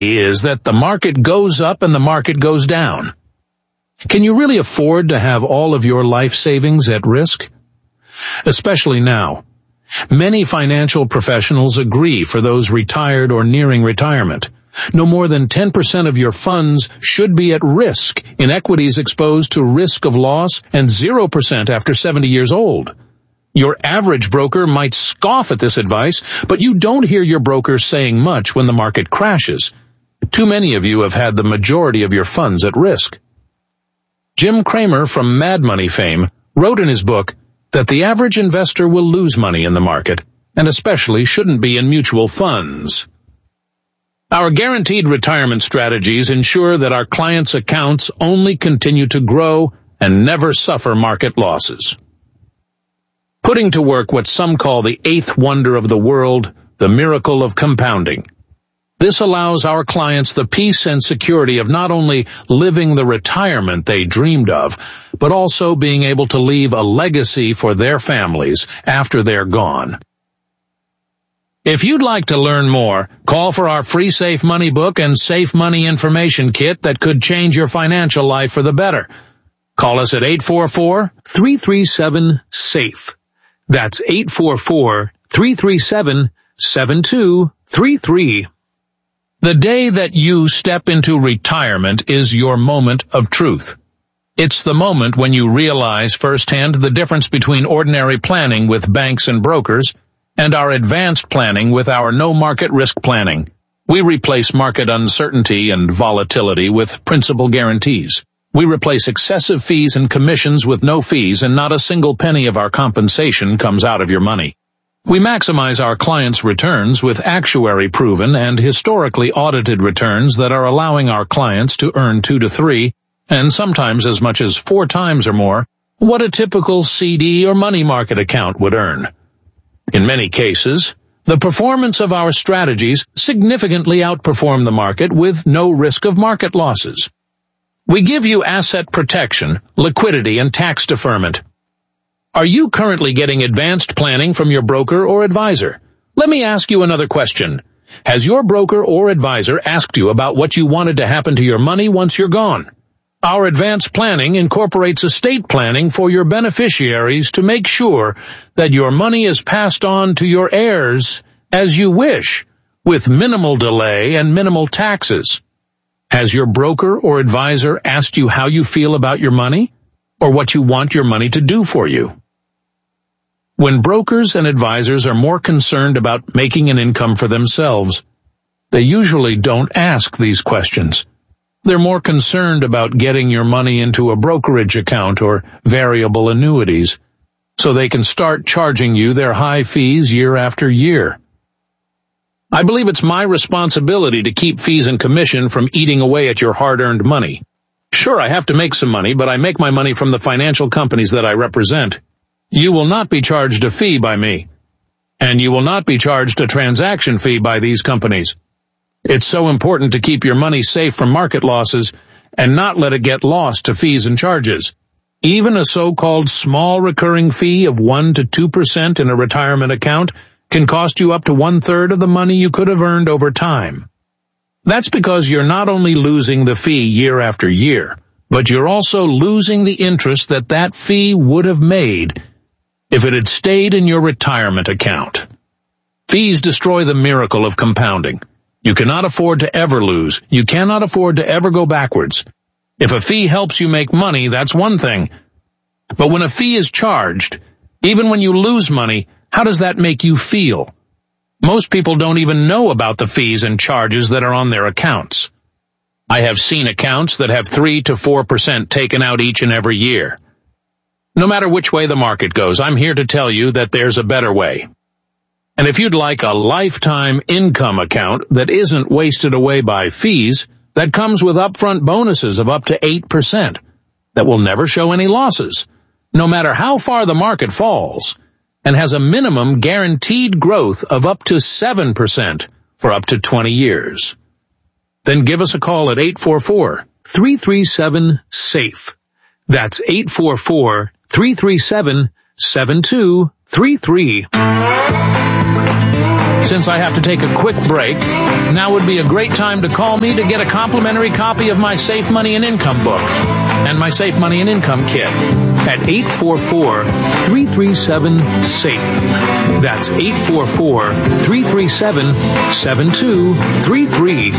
is that the market goes up and the market goes down. Can you really afford to have all of your life savings at risk? Especially now. Many financial professionals agree for those retired or nearing retirement. No more than 10% of your funds should be at risk in equities exposed to risk of loss and 0% after 70 years old. Your average broker might scoff at this advice, but you don't hear your broker saying much when the market crashes. Too many of you have had the majority of your funds at risk. Jim Cramer from Mad Money fame wrote in his book that the average investor will lose money in the market, and especially shouldn't be in mutual funds. Our guaranteed retirement strategies ensure that our clients' accounts only continue to grow and never suffer market losses. Putting to work what some call the eighth wonder of the world, the miracle of compounding. This allows our clients the peace and security of not only living the retirement they dreamed of, but also being able to leave a legacy for their families after they're gone. If you'd like to learn more, call for our free Safe Money book and Safe Money information kit that could change your financial life for the better. Call us at 844-337-SAFE. That's 844-337-7233. The day that you step into retirement is your moment of truth. It's the moment when you realize firsthand the difference between ordinary planning with banks and brokers and our advanced planning with our no market risk planning. We replace market uncertainty and volatility with principal guarantees. We replace excessive fees and commissions with no fees, and not a single penny of our compensation comes out of your money. We maximize our clients' returns with actuary-proven and historically audited returns that are allowing our clients to earn 2 to 3, and sometimes as much as 4 times or more, what a typical CD or money market account would earn. In many cases, the performance of our strategies significantly outperform the market with no risk of market losses. We give you asset protection, liquidity, and tax deferment. Are you currently getting advanced planning from your broker or advisor? Let me ask you another question. Has your broker or advisor asked you about what you wanted to happen to your money once you're gone? Our advanced planning incorporates estate planning for your beneficiaries to make sure that your money is passed on to your heirs as you wish, with minimal delay and minimal taxes. Has your broker or advisor asked you how you feel about your money, or what you want your money to do for you? When brokers and advisors are more concerned about making an income for themselves, they usually don't ask these questions. They're more concerned about getting your money into a brokerage account or variable annuities, so they can start charging you their high fees year after year. I believe it's my responsibility to keep fees and commission from eating away at your hard-earned money. Sure, I have to make some money, but I make my money from the financial companies that I represent. You will not be charged a fee by me, and you will not be charged a transaction fee by these companies. It's so important to keep your money safe from market losses and not let it get lost to fees and charges. Even a so-called small recurring fee of 1 to 2% in a retirement account can cost you up to 1/3 of the money you could have earned over time. That's because you're not only losing the fee year after year, but you're also losing the interest that fee would have made if it had stayed in your retirement account. Fees destroy the miracle of compounding. You cannot afford to ever lose. You cannot afford to ever go backwards. If a fee helps you make money, that's one thing. But when a fee is charged, even when you lose money, how does that make you feel? Most people don't even know about the fees and charges that are on their accounts. I have seen accounts that have 3 to 4% taken out each and every year. No matter which way the market goes, I'm here to tell you that there's a better way. And if you'd like a lifetime income account that isn't wasted away by fees, that comes with upfront bonuses of up to 8%, that will never show any losses, no matter how far the market falls, and has a minimum guaranteed growth of up to 7% for up to 20 years. Then give us a call at 844-337-SAFE. That's 844-337-7233. Since I have to take a quick break, now would be a great time to call me to get a complimentary copy of my Safe Money and Income book and my Safe Money and Income kit at 844-337-SAFE. That's 844-337-7233.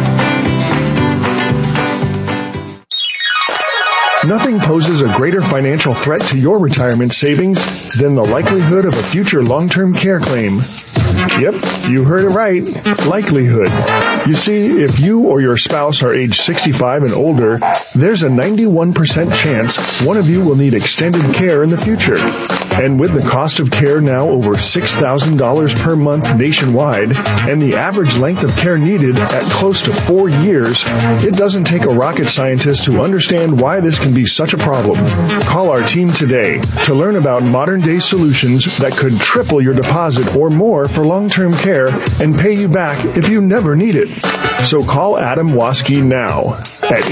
Nothing poses a greater financial threat to your retirement savings than the likelihood of a future long-term care claim. Yep, you heard it right. Likelihood. You see, if you or your spouse are age 65 and older, there's a 91% chance one of you will need extended care in the future. And with the cost of care now over $6,000 per month nationwide, and the average length of care needed at close to 4 years, it doesn't take a rocket scientist to understand why this can be such a problem. Call our team today to learn about modern-day solutions that could triple your deposit or more for long-term care and pay you back if you never need it. So call Adam Waske now at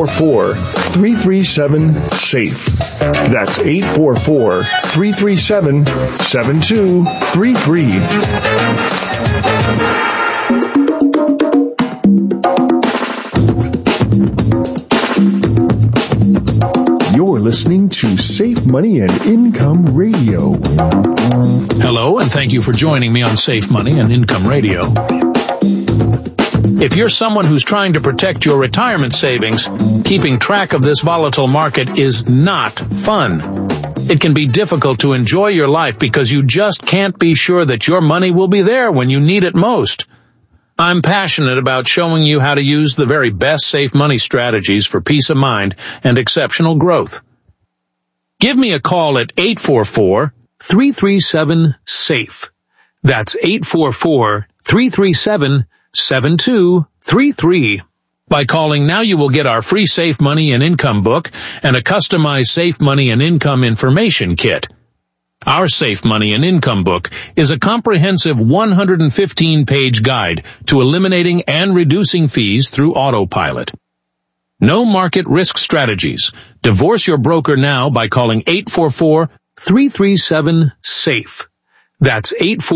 844-337-SAFE. That's 844-337-7233. You're listening to Safe Money and Income Radio. Hello, and thank you for joining me on Safe Money and Income Radio. If you're someone who's trying to protect your retirement savings, keeping track of this volatile market is not fun. It can be difficult to enjoy your life because you just can't be sure that your money will be there when you need it most. I'm passionate about showing you how to use the very best safe money strategies for peace of mind and exceptional growth. Give me a call at 844-337-SAFE. That's 844-337-7233. By calling now, you will get our free Safe Money and Income book and a customized Safe Money and Income information kit. Our Safe Money and Income book is a comprehensive 115-page guide to eliminating and reducing fees through autopilot. No market risk strategies. Divorce your broker now by calling 844-337-SAFE. That's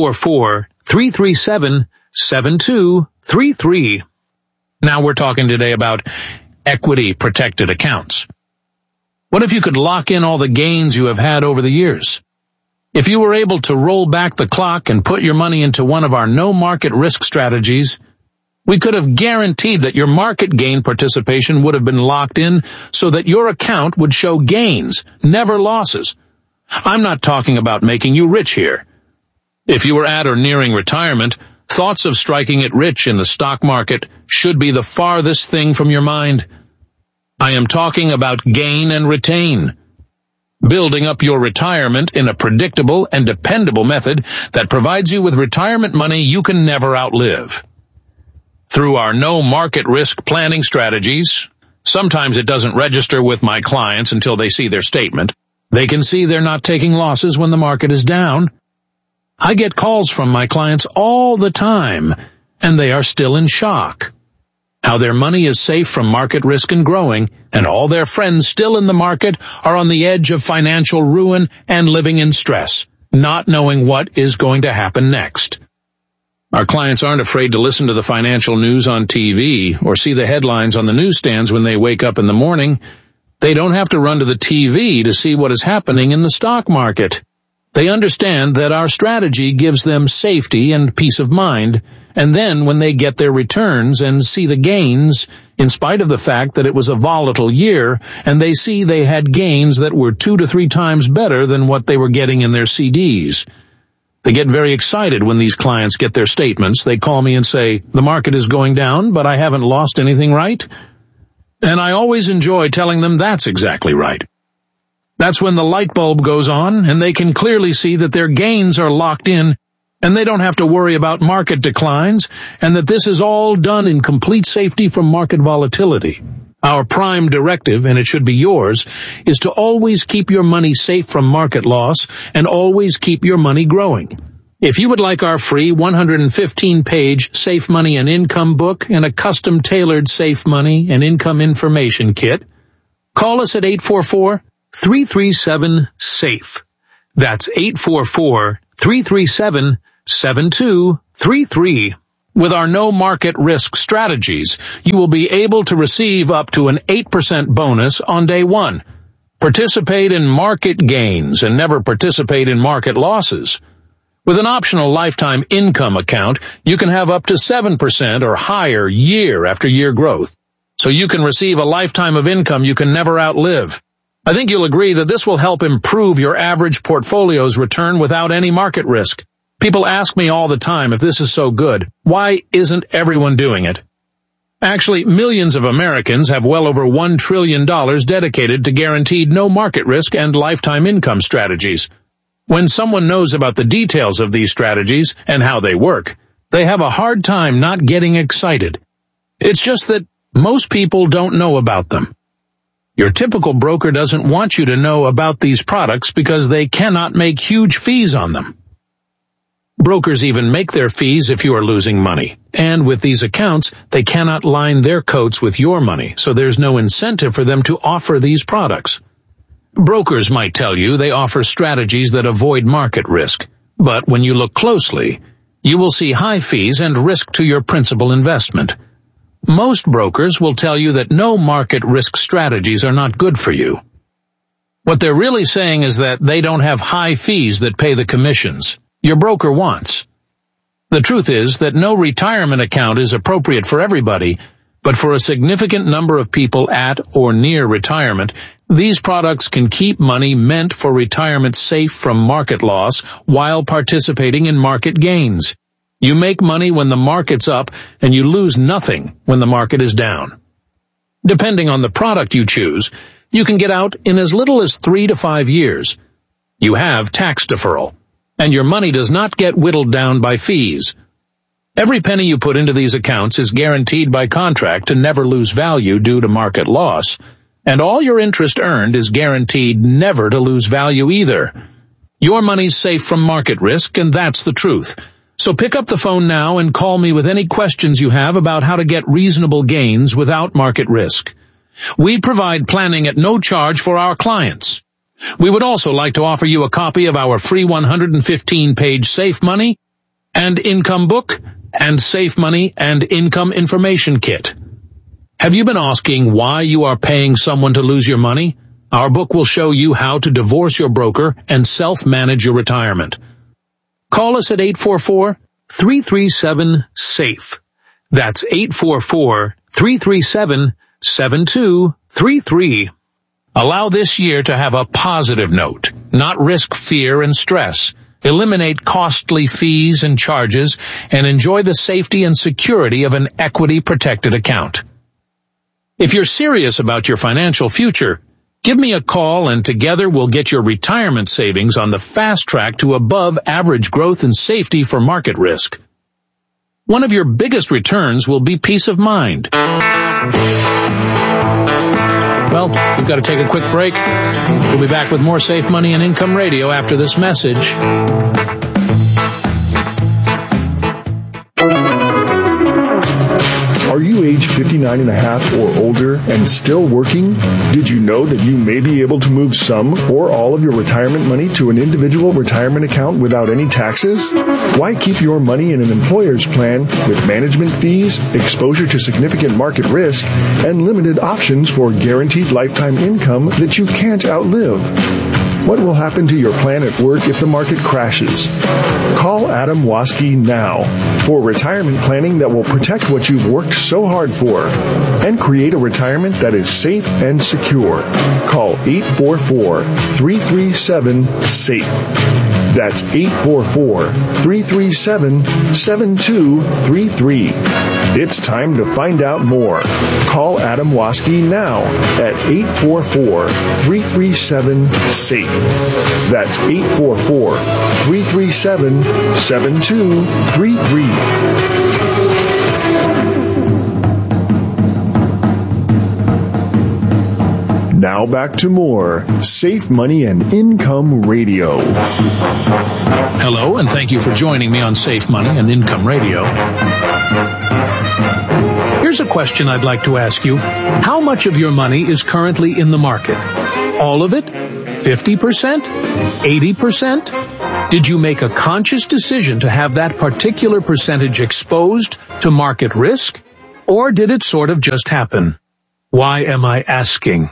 844-337-7233. Now we're talking today about equity protected accounts. What if you could lock in all the gains you have had over the years? If you were able to roll back the clock and put your money into one of our no market risk strategies, we could have guaranteed that your market gain participation would have been locked in so that your account would show gains, never losses. I'm not talking about making you rich here. If you were at or nearing retirement, thoughts of striking it rich in the stock market should be the farthest thing from your mind. I am talking about gain and retain. Building up your retirement in a predictable and dependable method that provides you with retirement money you can never outlive. Through our no market risk planning strategies, sometimes it doesn't register with my clients until they see their statement. They can see they're not taking losses when the market is down. I get calls from my clients all the time, and they are still in shock. How their money is safe from market risk and growing, and all their friends still in the market are on the edge of financial ruin and living in stress, not knowing what is going to happen next. Our clients aren't afraid to listen to the financial news on TV or see the headlines on the newsstands when they wake up in the morning. They don't have to run to the TV to see what is happening in the stock market. They understand that our strategy gives them safety and peace of mind, and then when they get their returns and see the gains, in spite of the fact that it was a volatile year, and they see they had gains that were 2 to 3 times better than what they were getting in their CDs. They get very excited when these clients get their statements. They call me and say, the market is going down, but I haven't lost anything, right? And I always enjoy telling them that's exactly right. That's when the light bulb goes on, and they can clearly see that their gains are locked in, and they don't have to worry about market declines, and that this is all done in complete safety from market volatility. Our prime directive, and it should be yours, is to always keep your money safe from market loss and always keep your money growing. If you would like our free 115-page Safe Money and Income book and a custom-tailored Safe Money and Income information kit, call us at 844-337-SAFE. That's 844-337-7233. 844-842-3333. With our no market risk strategies, you will be able to receive up to an 8% bonus on day one. Participate in market gains and never participate in market losses. With an optional lifetime income account, you can have up to 7% or higher year after year growth. So you can receive a lifetime of income you can never outlive. I think you'll agree that this will help improve your average portfolio's return without any market risk. People ask me all the time if this is so good, why isn't everyone doing it? Actually, millions of Americans have well over $1 trillion dedicated to guaranteed no market risk and lifetime income strategies. When someone knows about the details of these strategies and how they work, they have a hard time not getting excited. It's just that most people don't know about them. Your typical broker doesn't want you to know about these products because they cannot make huge fees on them. Brokers even make their fees if you are losing money. And with these accounts, they cannot line their coats with your money, so there's no incentive for them to offer these products. Brokers might tell you they offer strategies that avoid market risk, but when you look closely, you will see high fees and risk to your principal investment. Most brokers will tell you that no market risk strategies are not good for you. What they're really saying is that they don't have high fees that pay the commissions your broker wants. The truth is that no retirement account is appropriate for everybody, but for a significant number of people at or near retirement, these products can keep money meant for retirement safe from market loss while participating in market gains. You make money when the market's up, and you lose nothing when the market is down. Depending on the product you choose, you can get out in as little as 3 to 5 years. You have tax deferral, and your money does not get whittled down by fees. Every penny you put into these accounts is guaranteed by contract to never lose value due to market loss, and all your interest earned is guaranteed never to lose value either. Your money's safe from market risk, and that's the truth. So pick up the phone now and call me with any questions you have about how to get reasonable gains without market risk. We provide planning at no charge for our clients. We would also like to offer you a copy of our free 115-page Safe Money and Income Book and Safe Money and Income Information Kit. Have you been asking why you are paying someone to lose your money? Our book will show you how to divorce your broker and self-manage your retirement. Call us at 844-337-SAFE. That's 844-337-7233. Allow this year to have a positive note, not risk fear and stress. Eliminate costly fees and charges, and enjoy the safety and security of an equity-protected account. If you're serious about your financial future, give me a call and together we'll get your retirement savings on the fast track to above average growth and safety for market risk. One of your biggest returns will be peace of mind. Well, we've got to take a quick break. We'll be back with more Safe Money and Income Radio after this message. Are you age 59 and a half or older and still working? Did you know that you may be able to move some or all of your retirement money to an individual retirement account without any taxes? Why keep your money in an employer's plan with management fees, exposure to significant market risk, and limited options for guaranteed lifetime income that you can't outlive? What will happen to your plan at work if the market crashes? Call Adam Waske now for retirement planning that will protect what you've worked so hard for and create a retirement that is safe and secure. Call 844-337-SAFE. That's 844-337-7233. It's time to find out more. Call Adam Waske now at 844-337-SAFE. That's 844-337-7233. Now back to more Safe Money and Income Radio. Hello, and thank you for joining me on Safe Money and Income Radio. Here's a question I'd like to ask you. How much of your money is currently in the market? All of it? 50%? 80%? Did you make a conscious decision to have that particular percentage exposed to market risk? Or did it sort of just happen? Why am I asking?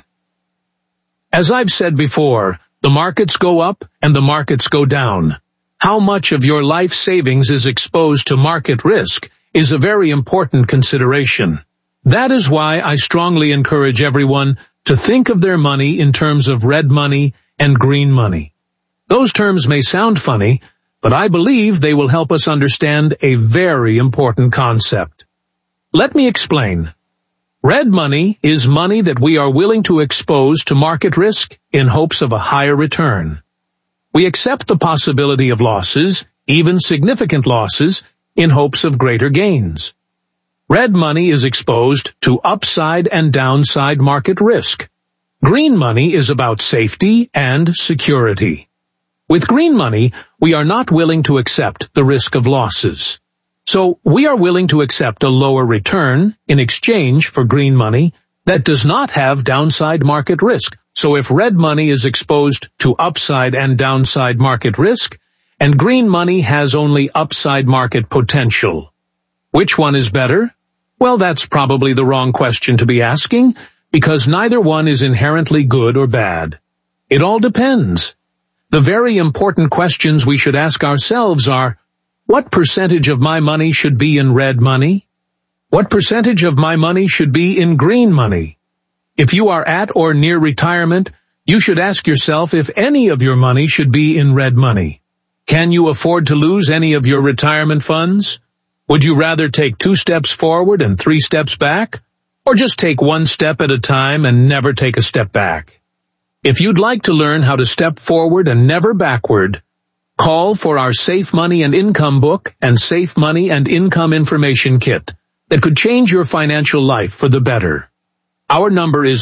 As I've said before, the markets go up and the markets go down. How much of your life savings is exposed to market risk is a very important consideration. That is why I strongly encourage everyone to think of their money in terms of red money and green money. Those terms may sound funny, but I believe they will help us understand a very important concept. Let me explain. Red money is money that we are willing to expose to market risk in hopes of a higher return. We accept the possibility of losses, even significant losses, in hopes of greater gains. Red money is exposed to upside and downside market risk. Green money is about safety and security. With green money, we are not willing to accept the risk of losses. So we are willing to accept a lower return in exchange for green money that does not have downside market risk. So if red money is exposed to upside and downside market risk, and green money has only upside market potential, which one is better? Well, that's probably the wrong question to be asking, because neither one is inherently good or bad. It all depends. The very important questions we should ask ourselves are, what percentage of my money should be in red money? What percentage of my money should be in green money? If you are at or near retirement, you should ask yourself if any of your money should be in red money. Can you afford to lose any of your retirement funds? Would you rather take 2 steps forward and 3 steps back? Or just take 1 step at a time and never take a step back? If you'd like to learn how to step forward and never backward, call for our Safe Money and Income book and Safe Money and Income Information Kit that could change your financial life for the better. Our number is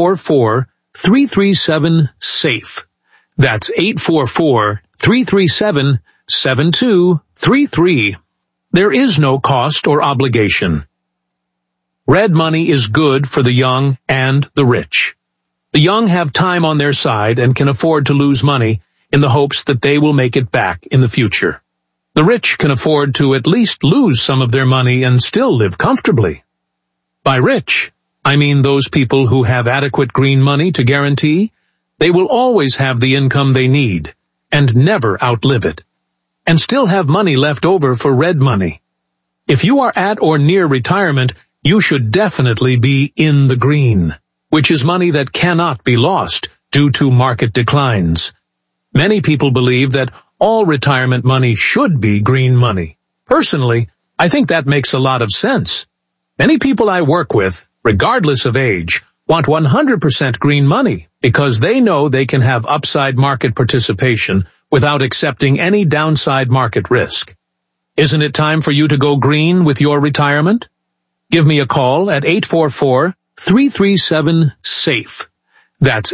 844-337-SAFE. That's 844-337-7233. There is no cost or obligation. Red money is good for the young and the rich. The young have time on their side and can afford to lose money in the hopes that they will make it back in the future. The rich can afford to at least lose some of their money and still live comfortably. By rich, I mean those people who have adequate green money to guarantee they will always have the income they need and never outlive it, and still have money left over for red money. If you are at or near retirement, you should definitely be in the green, which is money that cannot be lost due to market declines. Many people believe that all retirement money should be green money. Personally, I think that makes a lot of sense. Many people I work with, regardless of age, want 100% green money because they know they can have upside market participation without accepting any downside market risk. Isn't it time for you to go green with your retirement? Give me a call at 844-337-SAFE. That's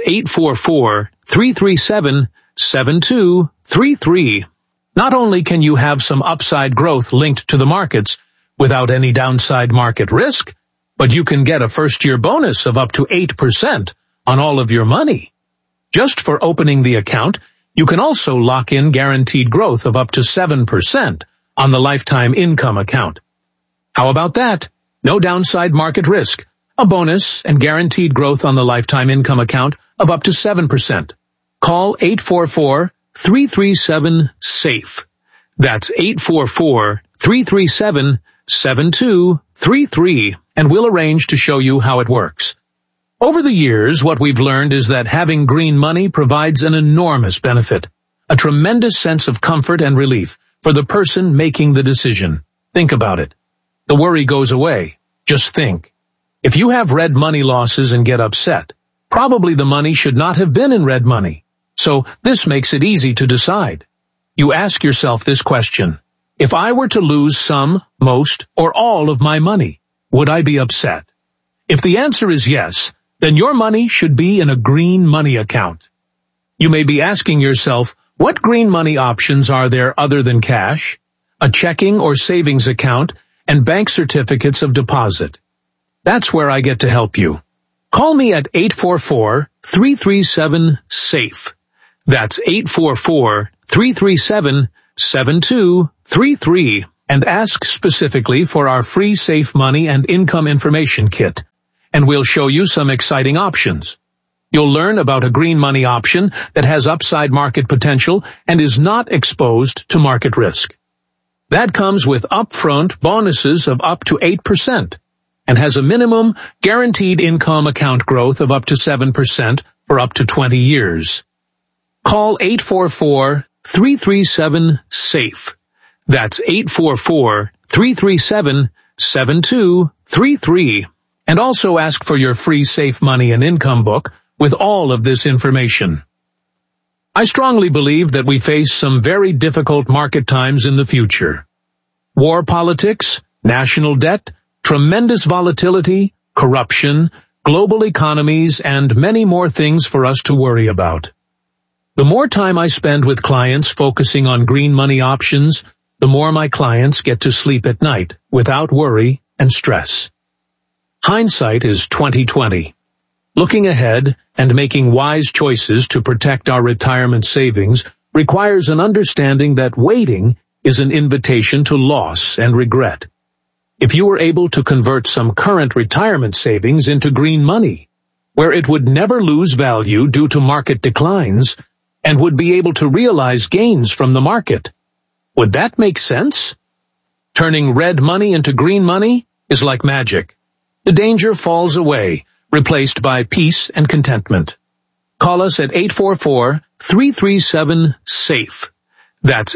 844-337-7233. Not only can you have some upside growth linked to the markets without any downside market risk, but you can get a first-year bonus of up to 8% on all of your money. Just for opening the account, you can also lock in guaranteed growth of up to 7% on the lifetime income account. How about that? No downside market risk, a bonus, and guaranteed growth on the lifetime income account of up to 7%. Call 844-337-SAFE. That's 844-337-7233, and we'll arrange to show you how it works. Over the years, what we've learned is that having green money provides an enormous benefit, a tremendous sense of comfort and relief for the person making the decision. Think about it. The worry goes away. Just think. If you have red money losses and get upset, probably the money should not have been in red money. So this makes it easy to decide. You ask yourself this question: if I were to lose some, most, or all of my money, would I be upset? If the answer is yes, then your money should be in a green money account. You may be asking yourself, what green money options are there other than cash, a checking or savings account, and bank certificates of deposit? That's where I get to help you. Call me at 844-337-SAFE. That's 844-337-7233. And ask specifically for our free Safe Money and Income Information Kit. And we'll show you some exciting options. You'll learn about a green money option that has upside market potential and is not exposed to market risk. That comes with upfront bonuses of up to 8% and has a minimum guaranteed income account growth of up to 7% for up to 20 years. Call 844-337-SAFE. That's 844-337-7233. And also ask for your free Safe Money and Income book with all of this information. I strongly believe that we face some very difficult market times in the future. War politics, national debt, tremendous volatility, corruption, global economies, and many more things for us to worry about. The more time I spend with clients focusing on green money options, the more my clients get to sleep at night without worry and stress. Hindsight is 20/20. Looking ahead and making wise choices to protect our retirement savings requires an understanding that waiting is an invitation to loss and regret. If you were able to convert some current retirement savings into green money, where it would never lose value due to market declines, and would be able to realize gains from the market, would that make sense? Turning red money into green money is like magic. The danger falls away, replaced by peace and contentment. Call us at 844-337-SAFE. That's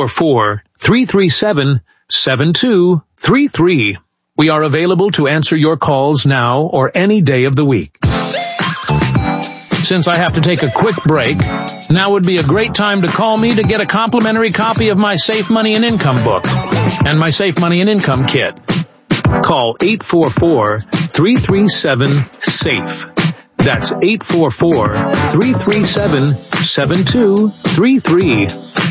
844-337-7233. We are available to answer your calls now or any day of the week. Since I have to take a quick break, now would be a great time to call me to get a complimentary copy of my Safe Money and Income book and my Safe Money and Income Kit. Call 844-337-SAFE. That's 844-337-7233.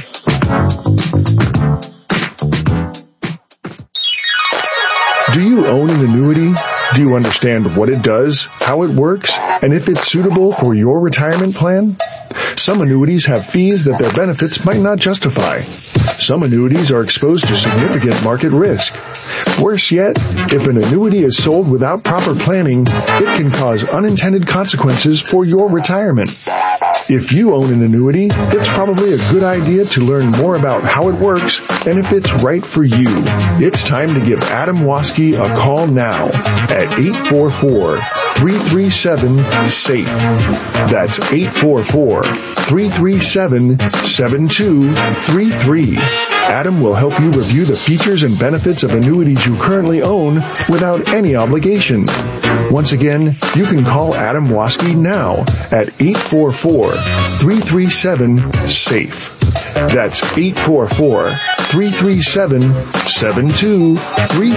Do you own an annuity? Do you understand what it does, how it works, and if it's suitable for your retirement plan? Some annuities have fees that their benefits might not justify. Some annuities are exposed to significant market risk. Worse yet, if an annuity is sold without proper planning, it can cause unintended consequences for your retirement. If you own an annuity, it's probably a good idea to learn more about how it works and if it's right for you. It's time to give Adam Waske a call now at 844-337-SAFE. That's 844-337-7233. Adam will help you review the features and benefits of annuities you currently own without any obligation. Once again, you can call Adam Waske now at 844-337-SAFE. That's 844-337-7233.